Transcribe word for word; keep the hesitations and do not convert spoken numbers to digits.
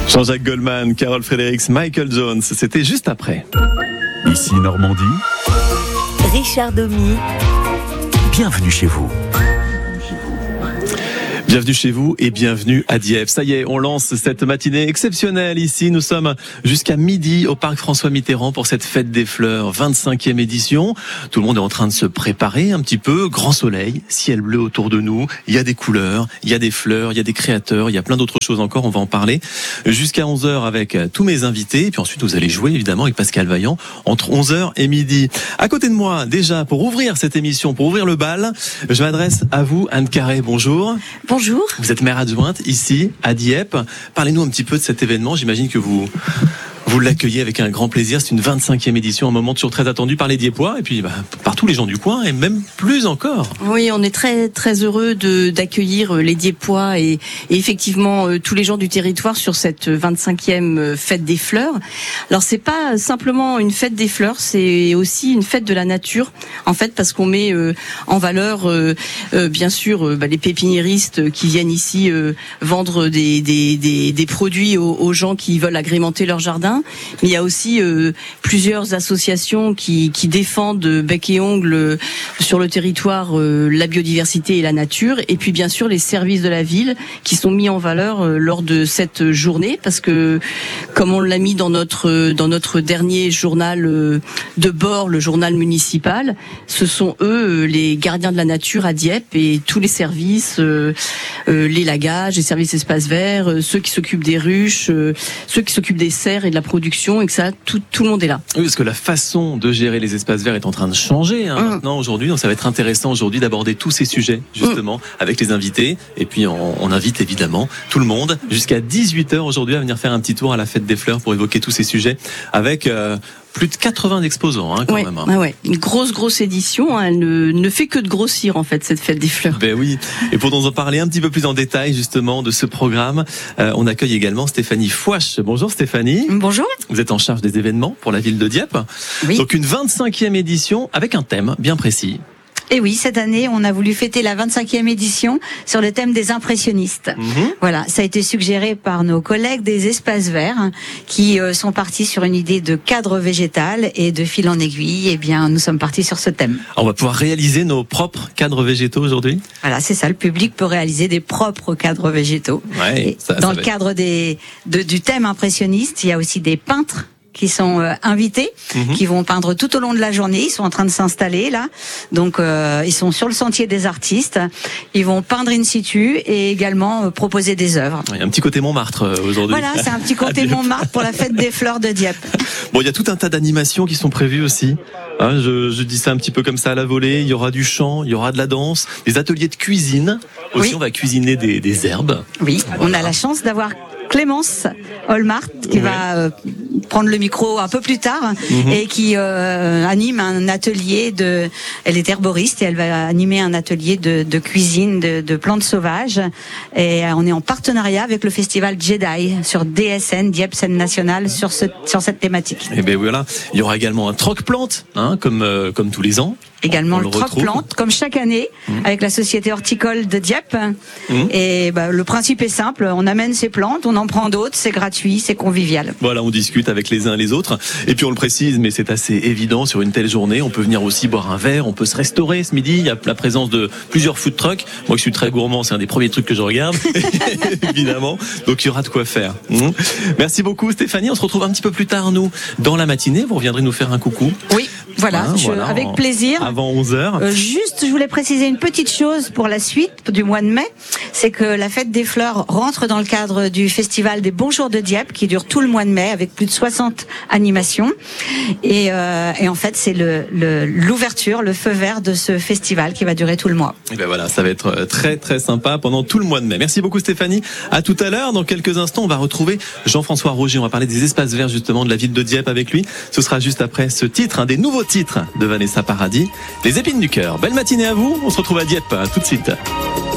Jean-Jacques Goldman, Carole Fredericks, Michael Jones, c'était juste après. Ici Normandie. Richard Domy. Bienvenue chez vous. Bienvenue chez vous et bienvenue à Dieppe. Ça y est, on lance cette matinée exceptionnelle ici. Nous sommes jusqu'à midi au parc François Mitterrand pour cette fête des fleurs, vingt-cinquième édition. Tout le monde est en train de se préparer un petit peu. Grand soleil, ciel bleu autour de nous. Il y a des couleurs, il y a des fleurs, il y a des créateurs, il y a plein d'autres choses encore. On va en parler jusqu'à onze heures avec tous mes invités. Et puis ensuite, vous allez jouer évidemment avec Pascal Vaillant entre onze heures et midi. À côté de moi, déjà, pour ouvrir cette émission, pour ouvrir le bal, je m'adresse à vous, Anne Carré. Bonjour. Bonjour. Vous êtes maire adjointe ici à Dieppe. Parlez-nous un petit peu de cet événement. J'imagine que vous vous l'accueillez avec un grand plaisir. C'est une vingt-cinquième édition, un moment toujours très attendu par les Dieppois et puis bah, par tous les gens du coin et même plus encore. Oui, on est très très heureux de d'accueillir les Dieppois et, et effectivement euh, tous les gens du territoire sur cette vingt-cinquième fête des fleurs. Alors c'est pas simplement une fête des fleurs, c'est aussi une fête de la nature en fait parce qu'on met euh, en valeur euh, euh, bien sûr euh, bah, les pépiniéristes qui viennent ici euh, vendre des des des, des produits aux, aux gens qui veulent agrémenter leur jardin. Mais il y a aussi euh, plusieurs associations qui, qui défendent bec et ongles euh, sur le territoire euh, la biodiversité et la nature. Et puis bien sûr les services de la ville qui sont mis en valeur euh, lors de cette journée. Parce que comme on l'a mis dans notre, dans notre dernier journal euh, de bord, le journal municipal, ce sont eux euh, les gardiens de la nature à Dieppe et tous les services, euh, euh, les lagages, les services espaces verts, euh, ceux qui s'occupent des ruches, euh, ceux qui s'occupent des serres et de la production et que ça, tout, tout le monde est là. Oui, parce que la façon de gérer les espaces verts est en train de changer hein, mmh. maintenant aujourd'hui. Donc ça va être intéressant aujourd'hui d'aborder tous ces sujets justement mmh. avec les invités. Et puis on, on invite évidemment tout le monde jusqu'à dix-huit heures aujourd'hui à venir faire un petit tour à la fête des fleurs pour évoquer tous ces sujets avec euh, plus de quatre-vingts exposants hein, quand ouais, même. Hein. Ouais, ouais. Une grosse grosse édition. Hein, elle ne, ne fait que de grossir en fait cette fête des fleurs. Ben oui. Et pour nous en parler un petit peu plus en détail justement de ce programme, euh, on accueille également Stéphanie Fouache. Bonjour Stéphanie. Bonjour. Vous êtes en charge des événements pour la ville de Dieppe. Oui. Donc une vingt-cinquième édition avec un thème bien précis. Et oui, cette année, on a voulu fêter la vingt-cinquième édition sur le thème des impressionnistes. Mmh. Voilà, ça a été suggéré par nos collègues des espaces verts hein, qui euh, sont partis sur une idée de cadre végétal et de fil en aiguille. Eh bien, nous sommes partis sur ce thème. Alors, on va pouvoir réaliser nos propres cadres végétaux aujourd'hui. Voilà, c'est ça. Le public peut réaliser des propres cadres végétaux. Ouais, ça, dans ça le cadre des, de, du thème impressionniste, il y a aussi des peintres qui sont euh, invités, mmh. qui vont peindre tout au long de la journée. Ils sont en train de s'installer là, donc euh, ils sont sur le sentier des artistes. Ils vont peindre in situ et également euh, proposer des œuvres. Il y a un petit côté Montmartre euh, aujourd'hui. Voilà, c'est un petit côté Montmartre pour la fête des fleurs de Dieppe. Bon, il y a tout un tas d'animations qui sont prévues aussi. Hein, je, je dis ça un petit peu comme ça à la volée. Il y aura du chant, il y aura de la danse, des ateliers de cuisine. Aussi, oui. On va cuisiner des, des herbes. Oui, voilà. On a la chance d'avoir Clémence Olmart qui oui. va euh, prendre le micro un peu plus tard mmh. et qui euh, anime un atelier de. Elle est herboriste et elle va animer un atelier de, de cuisine de, de plantes sauvages. Et on est en partenariat avec le festival Jedi sur D S N, Dieppe Scène Nationale, sur ce sur cette thématique. Et ben voilà, il y aura également un troc-plante, hein, comme euh, comme tous les ans. Également on le troc-plante, comme chaque année, mmh. avec la société horticole de Dieppe. Mmh. Et bah, le principe est simple, on amène ses plantes, on en prend d'autres, c'est gratuit, c'est convivial. Voilà, on discute avec les uns et les autres. Et puis on le précise, mais c'est assez évident, sur une telle journée, on peut venir aussi boire un verre, on peut se restaurer ce midi. Il y a la présence de plusieurs food trucks. Moi qui suis très gourmand, c'est un des premiers trucs que je regarde, évidemment. Donc il y aura de quoi faire. Mmh. Merci beaucoup Stéphanie. On se retrouve un petit peu plus tard, nous, dans la matinée. Vous reviendrez nous faire un coucou. Oui, voilà, hein, je, voilà avec plaisir. Avant onze heures. Euh, juste, je voulais préciser une petite chose pour la suite du mois de mai. C'est que la fête des fleurs rentre dans le cadre du festival des Bons Jours de Dieppe qui dure tout le mois de mai avec plus de soixante animations. Et, euh, et en fait, c'est le, le, l'ouverture, le feu vert de ce festival qui va durer tout le mois. Et ben voilà, ça va être très très sympa pendant tout le mois de mai. Merci beaucoup Stéphanie. À tout à l'heure. Dans quelques instants, on va retrouver Jean-François Roger. On va parler des espaces verts justement de la ville de Dieppe avec lui. Ce sera juste après ce titre, un des nouveaux titres de Vanessa Paradis, Les épines du cœur. Belle matinée à vous. On se retrouve à Dieppe. À tout de suite.